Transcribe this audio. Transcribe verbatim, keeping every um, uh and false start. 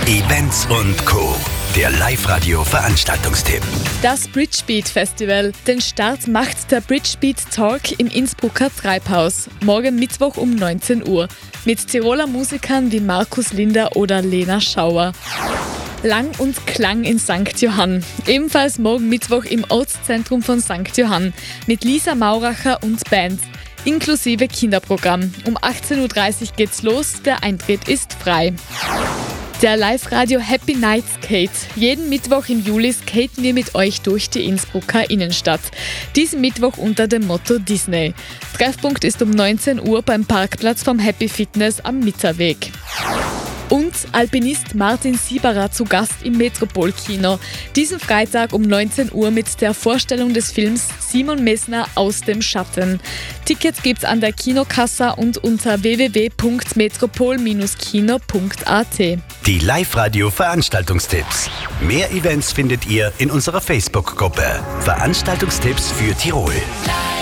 Events und Co. Der Live-Radio-Veranstaltungstipp. Das Bridgebeat Festival. Den Start macht der Bridgebeat Talk im Innsbrucker Treibhaus. Morgen Mittwoch um neunzehn Uhr. Mit Tiroler Musikern wie Markus Linder oder Lena Schauer. Lang und Klang in Sankt Johann. Ebenfalls morgen Mittwoch im Ortszentrum von Sankt Johann. Mit Lisa Mauracher und Band. Inklusive Kinderprogramm. Um achtzehn Uhr dreißig geht's los. Der Eintritt ist frei. Der Live-Radio Happy Night Skate. Jeden Mittwoch im Juli skaten wir mit euch durch die Innsbrucker Innenstadt. Diesen Mittwoch unter dem Motto Disney. Treffpunkt ist um neunzehn Uhr beim Parkplatz vom Happy Fitness am Mitterweg. Und Alpinist Martin Sieberer zu Gast im Metropol-Kino. Diesen Freitag um neunzehn Uhr mit der Vorstellung des Films Simon Messner aus dem Schatten. Tickets gibt's an der Kinokassa und unter w w w punkt metropol kino punkt a t. Die Live-Radio-Veranstaltungstipps. Mehr Events findet ihr in unserer Facebook-Gruppe. Veranstaltungstipps für Tirol.